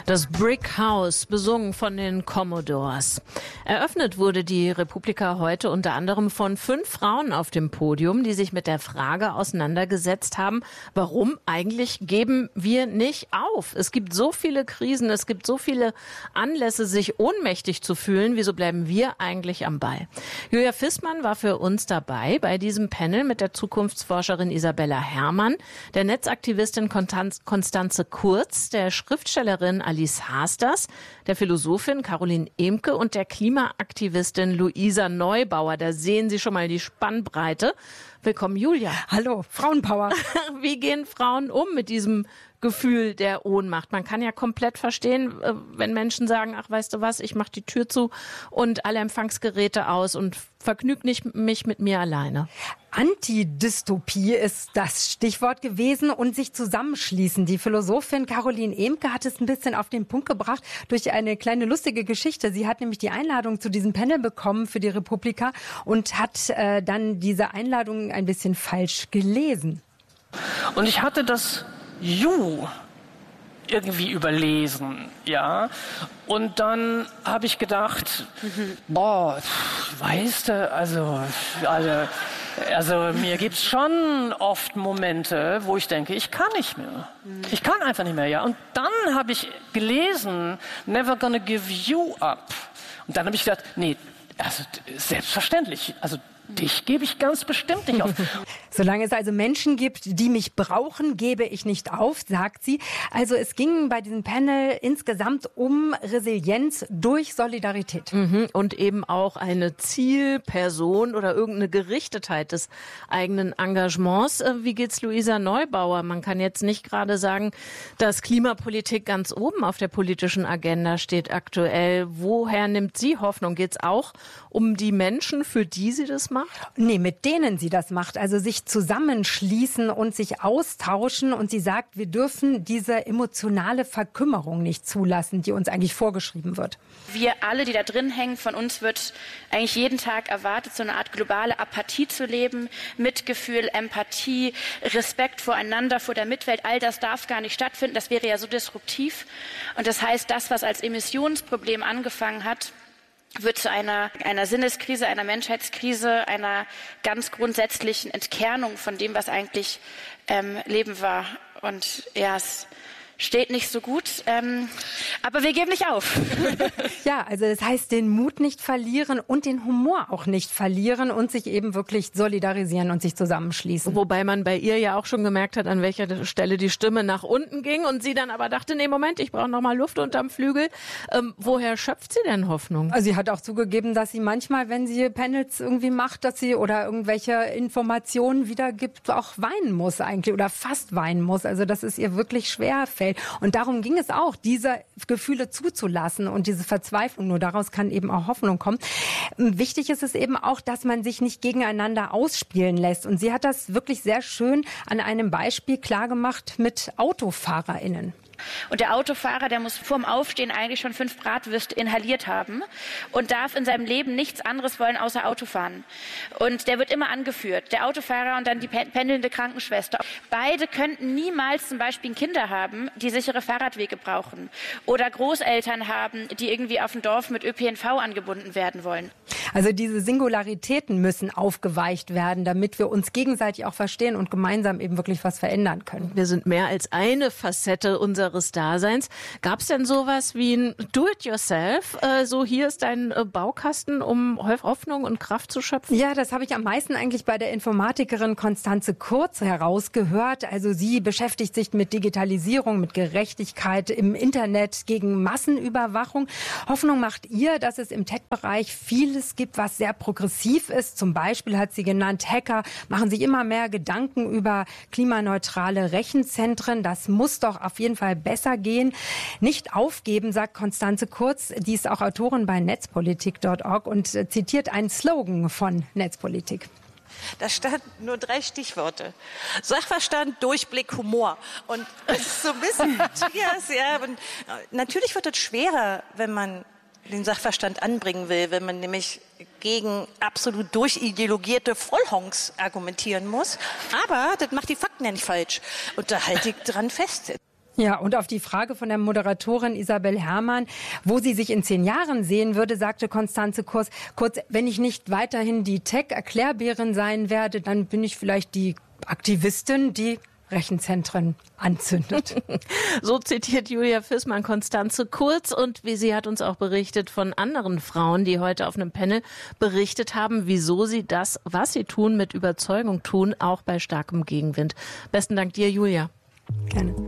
Das Brick House, besungen von den Commodores. Eröffnet wurde die Republika heute unter anderem von 5 Frauen auf dem Podium, die sich mit der Frage auseinandergesetzt haben, warum eigentlich geben wir nicht auf? Es gibt so viele Krisen, es gibt so viele Anlässe, sich ohnmächtig zu fühlen. Wieso bleiben wir eigentlich am Ball? Julia Fissmann war für uns dabei bei diesem Panel mit der Zukunftsforscherin Isabella Herrmann, der Netzaktivistin Constanze Kurz, der Schriftstellerin Alice Hasters, der Philosophin Caroline Emke und der Klimaaktivistin Luisa Neubauer. Da sehen Sie schon mal die Spannbreite. Willkommen, Julia. Hallo, Frauenpower. Wie gehen Frauen um mit diesem Gefühl der Ohnmacht? Man kann ja komplett verstehen, wenn Menschen sagen, ach, weißt du was, ich mache die Tür zu und alle Empfangsgeräte aus und vergnüg mich mit mir alleine. Antidystopie ist das Stichwort gewesen und sich zusammenschließen. Die Philosophin Caroline Emke hat es ein bisschen auf den Punkt gebracht durch eine kleine lustige Geschichte. Sie hat nämlich die Einladung zu diesem Panel bekommen für die Republika und hat dann diese Einladung ein bisschen falsch gelesen. Und ich hatte das You irgendwie überlesen, ja. Und dann habe ich gedacht, weißt du, also mir gibt's schon oft Momente, wo ich denke, ich kann nicht mehr. Ich kann einfach nicht mehr, ja. Und dann habe ich gelesen, Never gonna give you up. Und dann habe ich gedacht, nee, also selbstverständlich, also dich gebe ich ganz bestimmt nicht auf. Solange es also Menschen gibt, die mich brauchen, gebe ich nicht auf, sagt sie. Also es ging bei diesem Panel insgesamt um Resilienz durch Solidarität. Und eben auch eine Zielperson oder irgendeine Gerichtetheit des eigenen Engagements. Wie geht's Luisa Neubauer? Man kann jetzt nicht gerade sagen, dass Klimapolitik ganz oben auf der politischen Agenda steht aktuell. Woher nimmt sie Hoffnung? Geht's auch um die Menschen, für die sie das macht? Nee, mit denen sie das macht. Also sich zusammenschließen und sich austauschen. Und sie sagt, wir dürfen diese emotionale Verkümmerung nicht zulassen, die uns eigentlich vorgeschrieben wird. Wir alle, die da drin hängen, von uns wird eigentlich jeden Tag erwartet, so eine Art globale Apathie zu leben. Mitgefühl, Empathie, Respekt voreinander, vor der Mitwelt. All das darf gar nicht stattfinden. Das wäre ja so disruptiv. Und das heißt, das, was als Emissionsproblem angefangen hat, wird zu einer Sinneskrise, einer Menschheitskrise, einer ganz grundsätzlichen Entkernung von dem, was eigentlich Leben war. Und ja, es steht nicht so gut, aber wir geben nicht auf. Ja, also das heißt, den Mut nicht verlieren und den Humor auch nicht verlieren und sich eben wirklich solidarisieren und sich zusammenschließen. Wobei man bei ihr ja auch schon gemerkt hat, an welcher Stelle die Stimme nach unten ging und sie dann aber dachte, nee, Moment, ich brauche noch mal Luft unterm Flügel. Woher schöpft sie denn Hoffnung? Also sie hat auch zugegeben, dass sie manchmal, wenn sie Panels irgendwie macht, dass sie oder irgendwelche Informationen wiedergibt, auch weinen muss eigentlich oder fast weinen muss. Also dass es ihr wirklich schwer fällt. Und darum ging es auch, diese Gefühle zuzulassen und diese Verzweiflung. Nur daraus kann eben auch Hoffnung kommen. Wichtig ist es eben auch, dass man sich nicht gegeneinander ausspielen lässt. Und sie hat das wirklich sehr schön an einem Beispiel klargemacht mit AutofahrerInnen. Und der Autofahrer, der muss vorm Aufstehen eigentlich schon 5 Bratwürste inhaliert haben und darf in seinem Leben nichts anderes wollen, außer Autofahren. Und der wird immer angeführt, der Autofahrer und dann die pendelnde Krankenschwester. Beide könnten niemals zum Beispiel Kinder haben, die sichere Fahrradwege brauchen oder Großeltern haben, die irgendwie auf dem Dorf mit ÖPNV angebunden werden wollen. Also diese Singularitäten müssen aufgeweicht werden, damit wir uns gegenseitig auch verstehen und gemeinsam eben wirklich was verändern können. Wir sind mehr als eine Facette unseres Daseins. Gab es denn sowas wie ein Do-it-yourself? So hier ist dein Baukasten, um Hoffnung und Kraft zu schöpfen? Ja, das habe ich am meisten eigentlich bei der Informatikerin Constanze Kurz herausgehört. Also sie beschäftigt sich mit Digitalisierung, mit Gerechtigkeit im Internet gegen Massenüberwachung. Hoffnung macht ihr, dass es im Tech-Bereich vieles gibt, was sehr progressiv ist. Zum Beispiel hat sie genannt, Hacker machen sich immer mehr Gedanken über klimaneutrale Rechenzentren. Das muss doch auf jeden Fall besser gehen. Nicht aufgeben, sagt Constanze Kurz. Die ist auch Autorin bei netzpolitik.org und zitiert einen Slogan von Netzpolitik. Da stand nur 3 Stichworte. Sachverstand, Durchblick, Humor. Und das ist so ein bisschen Trias, ja. Und natürlich wird es schwerer, wenn man den Sachverstand anbringen will, wenn man nämlich gegen absolut durchideologierte Vollhonks argumentieren muss. Aber das macht die Fakten ja nicht falsch. Und da halte ich dran fest. Ja, und auf die Frage von der Moderatorin Isabel Herrmann, wo sie sich in 10 Jahren sehen würde, sagte Constanze Kurz, wenn ich nicht weiterhin die Tech-Erklärbärin sein werde, dann bin ich vielleicht die Aktivistin, die Rechenzentren anzündet. So zitiert Julia Fissmann Constanze Kurz, und wie sie hat uns auch berichtet von anderen Frauen, die heute auf einem Panel berichtet haben, wieso sie das, was sie tun, mit Überzeugung tun, auch bei starkem Gegenwind. Besten Dank dir, Julia. Gerne.